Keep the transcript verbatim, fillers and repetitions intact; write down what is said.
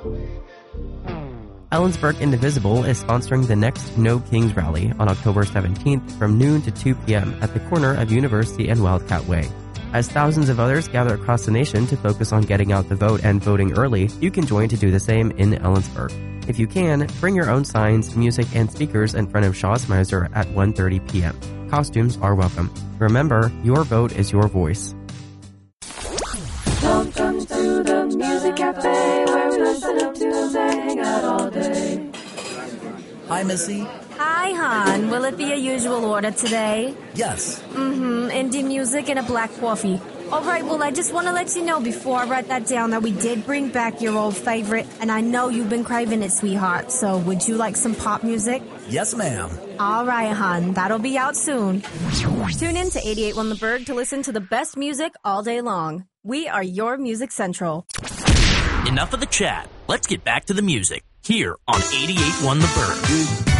Ellensburg Indivisible is sponsoring the next No Kings rally on October seventeenth from noon to two p.m. at the corner of University and Wildcat Way. As thousands of others gather across the nation to focus on getting out the vote and voting early, you can join to do the same in Ellensburg. If you can, bring your own signs, music, and speakers in front of Shaw's Miser at one thirty p.m. Costumes are welcome. Remember, your vote is your voice. Welcome to the Music Cafe, where we listen to tunes and hang out all day. Hi, Missy. Hi, hon. Will it be a usual order today? Yes. Mm-hmm. Indie music and a black coffee. All right, well, I just want to let you know before I write that down that we did bring back your old favorite, and I know you've been craving it, sweetheart. So would you like some pop music? Yes, ma'am. All right, hon. That'll be out soon. Tune in to eighty-eight point one The Berg to listen to the best music all day long. We are your Music Central. Enough of the chat. Let's get back to the music here on eighty-eight point one The Berg.